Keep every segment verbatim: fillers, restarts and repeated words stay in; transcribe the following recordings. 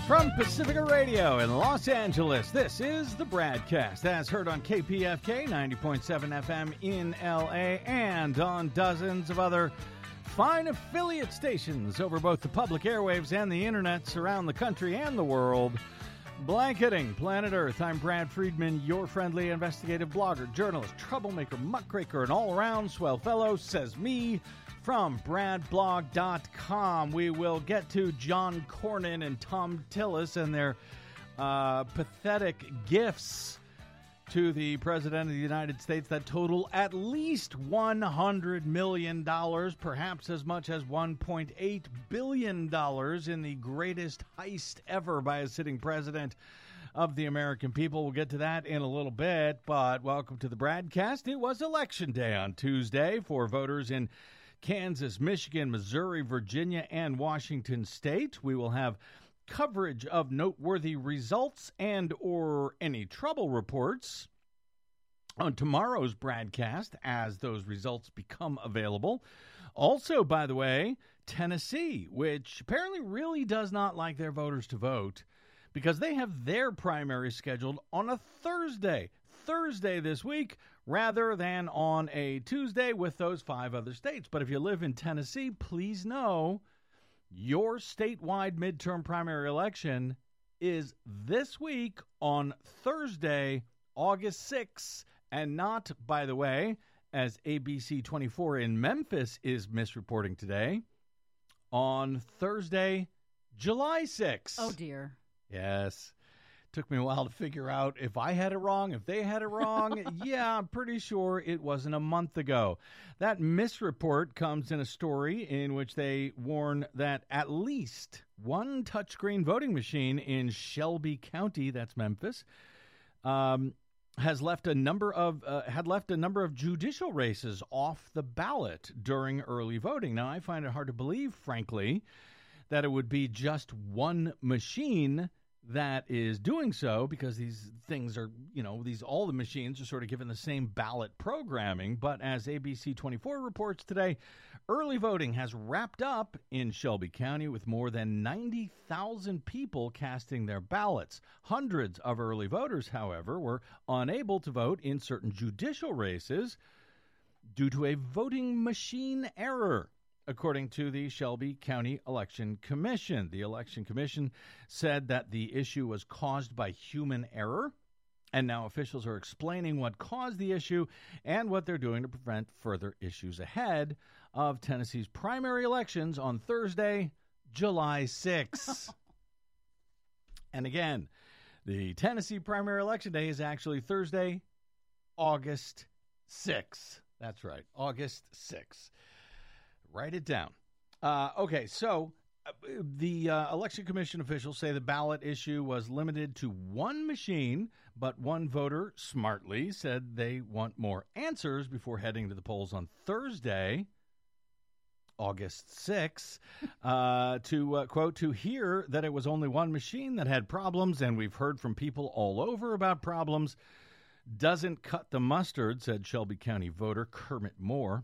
From Pacifica Radio in Los Angeles, this is the BradCast, as heard on K P F K ninety point seven F M in L A and on dozens of other fine affiliate stations over both the public airwaves and the internets around the country and the world. Blanketing planet Earth, I'm Brad Friedman, your friendly investigative blogger, journalist, troublemaker, muckraker, and all-around swell fellow, says me, from brad blog dot com. We will get to John Cornyn and Thom Tillis and their uh, pathetic gifts to the President of the United States that total at least one hundred million dollars, perhaps as much as one point eight billion dollars in the greatest heist ever by a sitting president of the American people. We'll get to that in a little bit, but welcome to the BradCast. It was Election Day on Tuesday for voters in Kansas, Michigan, Missouri, Virginia, and Washington State. We will have coverage of noteworthy results and or any trouble reports on tomorrow's BradCast as those results become available. Also, by the way, Tennessee, which apparently really does not like their voters to vote because they have their primary scheduled on a Thursday. Thursday this week rather than on a Tuesday with those five other states. But if you live in Tennessee, please know your statewide midterm primary election is this week on Thursday, August sixth, and not, by the way, as A B C twenty-four in Memphis is misreporting today, on Thursday, July sixth. Oh, dear. Yes. Took me a while to figure out if I had it wrong, if they had it wrong. Yeah, I'm pretty sure it wasn't a month ago. That misreport comes in a story in which they warn that at least one touchscreen voting machine in Shelby County, that's Memphis, um, has left a number of uh, had left a number of judicial races off the ballot during early voting. Now, I find it hard to believe, frankly, that it would be just one machine that is doing so, because these things are, you know, these all the machines are sort of given the same ballot programming. But as A B C twenty-four reports today, early voting has wrapped up in Shelby County with more than ninety thousand people casting their ballots. Hundreds of early voters, however, were unable to vote in certain judicial races due to a voting machine error, according to the Shelby County Election Commission. The Election Commission said that the issue was caused by human error, and now officials are explaining what caused the issue and what they're doing to prevent further issues ahead of Tennessee's primary elections on Thursday, July sixth. And again, the Tennessee primary election day is actually Thursday, August sixth. That's right, August sixth. Write it down. Uh, okay, so uh, the uh, Election Commission officials say the ballot issue was limited to one machine, but one voter smartly said they want more answers before heading to the polls on Thursday, August sixth, uh, to, uh, quote, to hear that it was only one machine that had problems, and we've heard from people all over about problems, doesn't cut the mustard, said Shelby County voter Kermit Moore.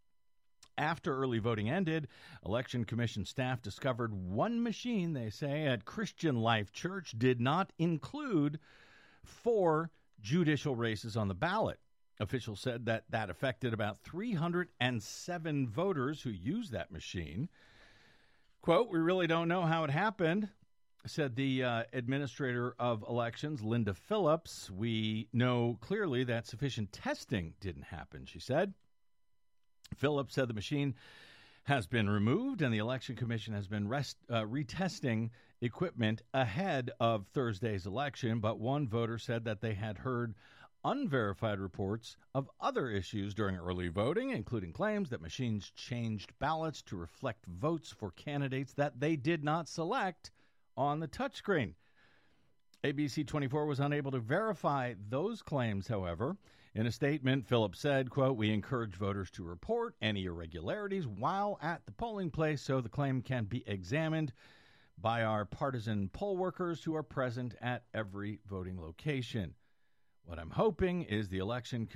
After early voting ended, Election Commission staff discovered one machine, they say, at Christian Life Church did not include four judicial races on the ballot. Officials said that that affected about three hundred seven voters who used that machine. Quote, we really don't know how it happened, said the uh, administrator of elections, Linda Phillips. We know clearly that sufficient testing didn't happen, she said. Phillips said the machine has been removed and the Election Commission has been rest, uh, retesting equipment ahead of Thursday's election, but one voter said that they had heard unverified reports of other issues during early voting, including claims that machines changed ballots to reflect votes for candidates that they did not select on the touchscreen. A B C twenty-four was unable to verify those claims, however. In a statement, Phillips said, quote, we encourage voters to report any irregularities while at the polling place so the claim can be examined by our partisan poll workers who are present at every voting location. What I'm hoping is the Election